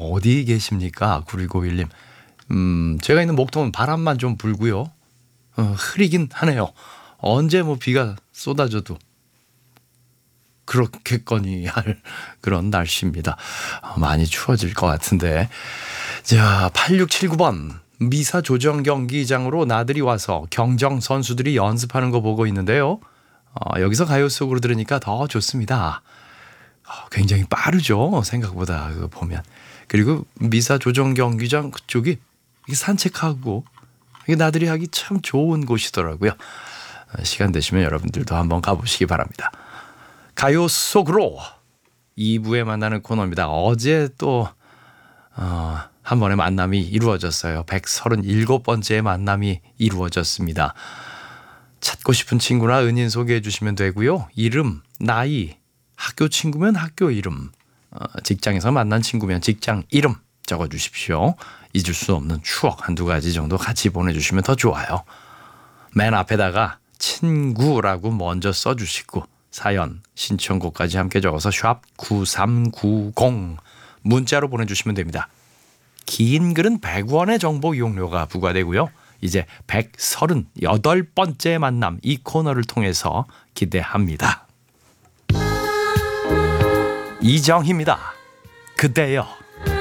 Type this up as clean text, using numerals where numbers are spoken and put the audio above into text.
어디 계십니까? 9151님. 제가 있는 목동은 바람만 좀 불고요. 흐리긴 하네요. 언제 뭐 비가 쏟아져도 그렇겠거니 할 그런 날씨입니다. 많이 추워질 것 같은데. 자, 8679번. 미사 조정 경기장으로 나들이 와서 경정 선수들이 연습하는 거 보고 있는데요. 여기서 가요 속으로 들으니까 더 좋습니다. 굉장히 빠르죠. 생각보다 그거 보면. 그리고 미사 조정 경기장 그쪽이 산책하고 나들이 하기 참 좋은 곳이더라고요. 시간 되시면 여러분들도 한번 가보시기 바랍니다. 가요 속으로 2부에 만나는 코너입니다. 어제 또 한 번의 만남이 이루어졌어요. 137번째 만남이 이루어졌습니다. 찾고 싶은 친구나 은인 소개해 주시면 되고요. 이름, 나이, 학교 친구면 학교 이름, 직장에서 만난 친구면 직장 이름 적어주십시오. 잊을 수 없는 추억 한두 가지 정도 같이 보내주시면 더 좋아요. 맨 앞에다가 친구라고 먼저 써주시고 사연, 신청곡까지 함께 적어서 샵 9390 문자로 보내주시면 됩니다. 긴 글은 100원의 정보 이용료가 부과되고요. 이제 138번째 만남 이 코너를 통해서 기대합니다. 이정희입니다. 그대여.